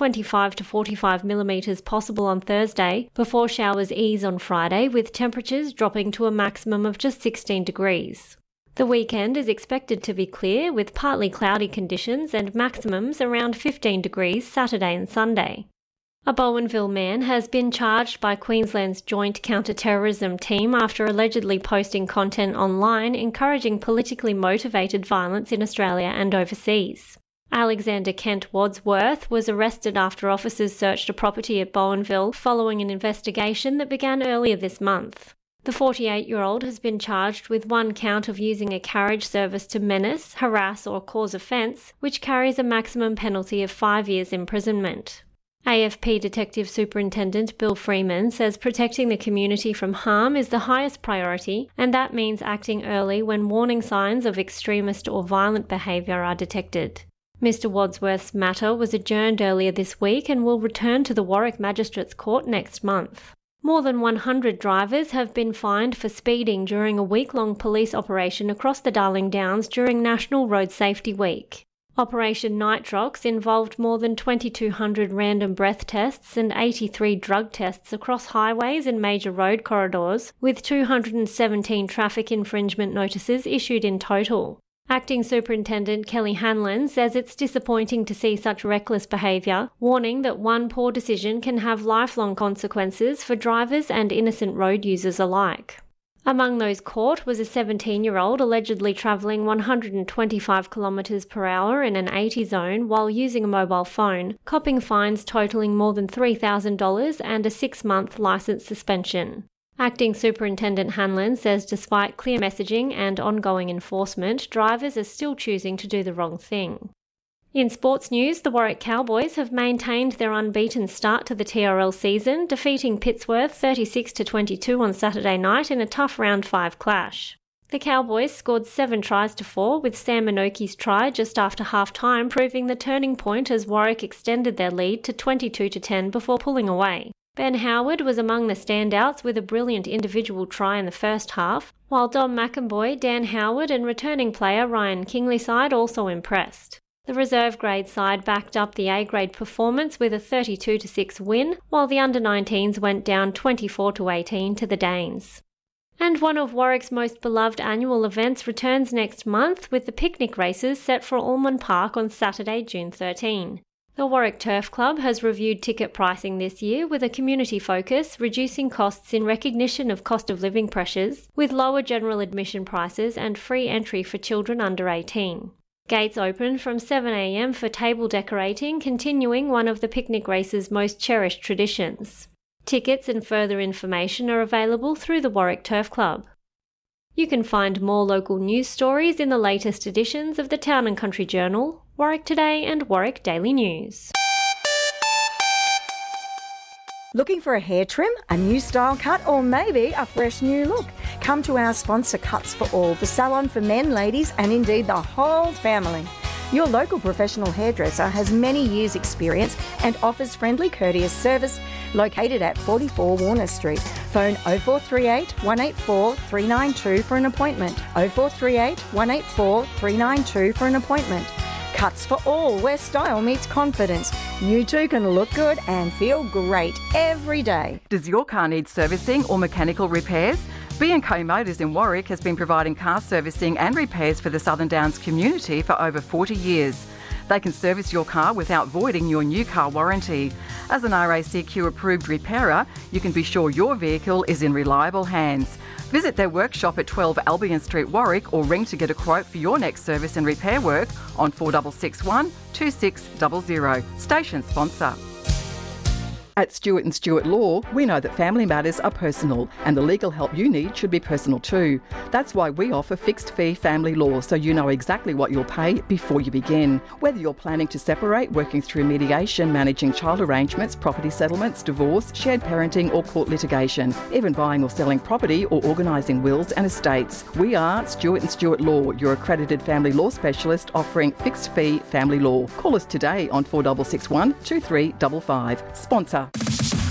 25 to 45 millimetres possible on Thursday, before showers ease on Friday, with temperatures dropping to a maximum of just 16 degrees. The weekend is expected to be clear, with partly cloudy conditions and maximums around 15 degrees Saturday and Sunday. A Bowenville man has been charged by Queensland's Joint Counter-Terrorism Team after allegedly posting content online encouraging politically motivated violence in Australia and overseas. Alexander Kent Wadsworth was arrested after officers searched a property at Bowenville following an investigation that began earlier this month. The 48-year-old has been charged with one count of using a carriage service to menace, harass or cause offence, which carries a maximum penalty of 5 years imprisonment. AFP Detective Superintendent Bill Freeman says protecting the community from harm is the highest priority, and that means acting early when warning signs of extremist or violent behaviour are detected. Mr Wadsworth's matter was adjourned earlier this week and will return to the Warwick Magistrates Court next month. More than 100 drivers have been fined for speeding during a week-long police operation across the Darling Downs during National Road Safety Week. Operation Nitrox involved more than 2,200 random breath tests and 83 drug tests across highways and major road corridors, with 217 traffic infringement notices issued in total. Acting Superintendent Kelly Hanlon says it's disappointing to see such reckless behaviour, warning that one poor decision can have lifelong consequences for drivers and innocent road users alike. Among those caught was a 17-year-old allegedly travelling 125 km per hour in an 80 zone while using a mobile phone, copping fines totalling more than $3,000 and a 6-month licence suspension. Acting Superintendent Hanlon says despite clear messaging and ongoing enforcement, drivers are still choosing to do the wrong thing. In sports news, the Warwick Cowboys have maintained their unbeaten start to the TRL season, defeating Pittsworth 36-22 on Saturday night in a tough round 5 clash. The Cowboys scored 7 tries to 4, with Sam Minoki's try just after half-time proving the turning point as Warwick extended their lead to 22-10 before pulling away. Ben Howard was among the standouts with a brilliant individual try in the first half, while Dom McEnboy, Dan Howard and returning player Ryan Kinglyside also impressed. The reserve grade side backed up the A-grade performance with a 32-6 win, while the under-19s went down 24-18 to the Danes. And one of Warwick's most beloved annual events returns next month, with the picnic races set for Allman Park on Saturday, June 13. The Warwick Turf Club has reviewed ticket pricing this year with a community focus, reducing costs in recognition of cost of living pressures, with lower general admission prices and free entry for children under 18. Gates open from 7 a.m. for table decorating, continuing one of the picnic race's most cherished traditions. Tickets and further information are available through the Warwick Turf Club. You can find more local news stories in the latest editions of the Town and Country Journal, Warwick Today and Warwick Daily News. Looking for a hair trim, a new style cut or maybe a fresh new look? Come to our sponsor Cuts for All, the salon for men, ladies and indeed the whole family. Your local professional hairdresser has many years' experience and offers friendly, courteous service located at 44 Warner Street. Phone 0438 184 392 for an appointment. 0438 184 392 for an appointment. Cuts for All, where style meets confidence. You too can look good and feel great every day. Does your car need servicing or mechanical repairs? B&Co Motors in Warwick has been providing car servicing and repairs for the Southern Downs community for over 40 years. They can service your car without voiding your new car warranty. As an RACQ approved repairer, you can be sure your vehicle is in reliable hands. Visit their workshop at 12 Albion Street, Warwick, or ring to get a quote for your next service and repair work on 4661 2600. Station sponsor. At Stewart & Stewart Law, we know that family matters are personal and the legal help you need should be personal too. That's why we offer fixed fee family law, so you know exactly what you'll pay before you begin. Whether you're planning to separate, working through mediation, managing child arrangements, property settlements, divorce, shared parenting or court litigation, even buying or selling property or organising wills and estates. We are Stewart & Stewart Law, your accredited family law specialist offering fixed fee family law. Call us today on 4661 2355. Sponsor.